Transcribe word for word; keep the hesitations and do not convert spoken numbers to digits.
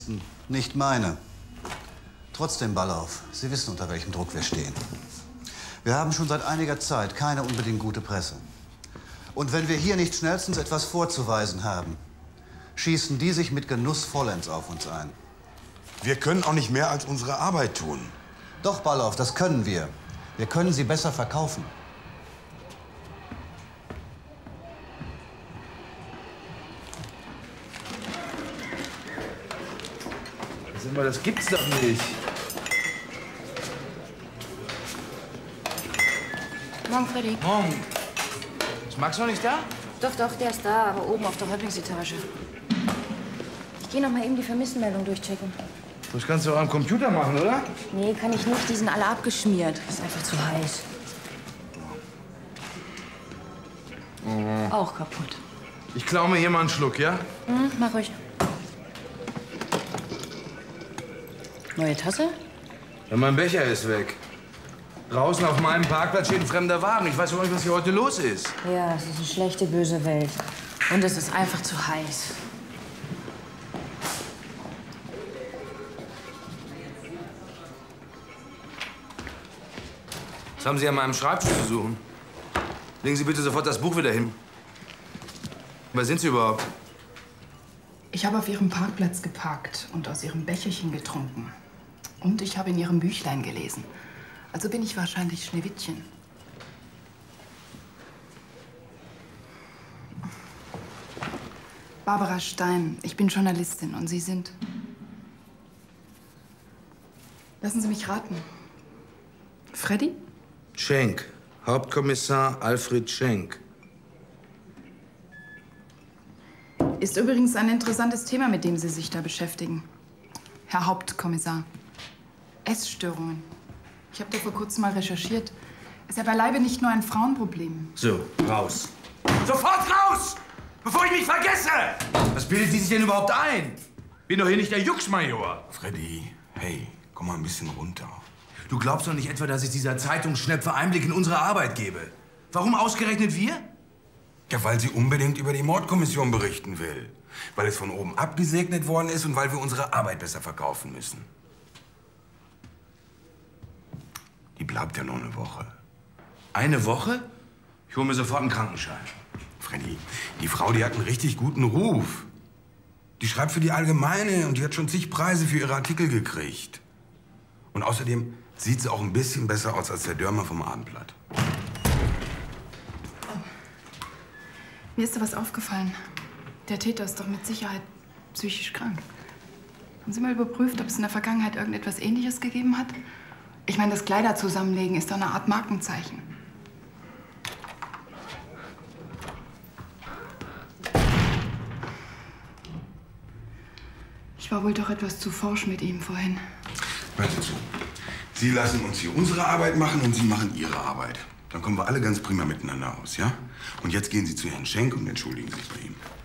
Nicht meine. Trotzdem, Ballauf, Sie wissen, unter welchem Druck wir stehen. Wir haben schon seit einiger Zeit keine unbedingt gute Presse. Und wenn wir hier nicht schnellstens etwas vorzuweisen haben, schießen die sich mit Genuss vollends auf uns ein. Wir können auch nicht mehr als unsere Arbeit tun. Doch, Ballauf, das können wir. Wir können sie besser verkaufen. Sag mal, das gibt's doch nicht. Morgen, Freddy. Morgen. Ist Max noch nicht da? Doch, doch, der ist da, aber oben auf der Häuptlingsetage. Ich gehe noch mal eben die Vermisstenmeldung durchchecken. Das kannst du auch am Computer machen, oder? Nee, kann ich nicht. Die sind alle abgeschmiert. Ist einfach zu heiß. Mhm. Auch kaputt. Ich klau mir hier mal einen Schluck, ja? Hm, mach ruhig. Neue Tasse? Ja, mein Becher ist weg. Draußen auf meinem Parkplatz steht ein fremder Wagen. Ich weiß überhaupt nicht, was hier heute los ist. Ja, es ist eine schlechte, böse Welt. Und es ist einfach zu heiß. Was haben Sie an meinem Schreibtisch zu suchen? Legen Sie bitte sofort das Buch wieder hin. Wer sind Sie überhaupt? Ich habe auf Ihrem Parkplatz geparkt und aus Ihrem Becherchen getrunken. Und ich habe in Ihrem Büchlein gelesen. Also bin ich wahrscheinlich Schneewittchen. Barbara Stein, ich bin Journalistin und Sie sind? Lassen Sie mich raten. Freddy? Schenk. Hauptkommissar Alfred Schenk. Ist übrigens ein interessantes Thema, mit dem Sie sich da beschäftigen. Herr Hauptkommissar. Essstörungen. Ich habe da vor kurzem mal recherchiert. Ist ja beileibe nicht nur ein Frauenproblem. So, raus. Sofort raus! Bevor ich mich vergesse! Was bildet Sie sich denn überhaupt ein? Bin doch hier nicht der Juxmajor. Freddy, hey, komm mal ein bisschen runter. Du glaubst doch nicht etwa, dass ich dieser Zeitungsschnepfe Einblick in unsere Arbeit gebe? Warum ausgerechnet wir? Ja, weil sie unbedingt über die Mordkommission berichten will. Weil es von oben abgesegnet worden ist und weil wir unsere Arbeit besser verkaufen müssen. Die bleibt ja nur eine Woche. Eine Woche? Ich hole mir sofort einen Krankenschein. Freddy, die Frau, die hat einen richtig guten Ruf. Die schreibt für die Allgemeine und die hat schon zig Preise für ihre Artikel gekriegt. Und außerdem sieht sie auch ein bisschen besser aus als der Dörmer vom Abendblatt. Mir ist da was aufgefallen. Der Täter ist doch mit Sicherheit psychisch krank. Haben Sie mal überprüft, ob es in der Vergangenheit irgendetwas Ähnliches gegeben hat? Ich meine, das Kleiderzusammenlegen ist doch eine Art Markenzeichen. Ich war wohl doch etwas zu forsch mit ihm vorhin. Hören Sie zu. Sie lassen uns hier unsere Arbeit machen und Sie machen Ihre Arbeit. Dann kommen wir alle ganz prima miteinander aus, ja? Und jetzt gehen Sie zu Herrn Schenk und entschuldigen sich bei ihm.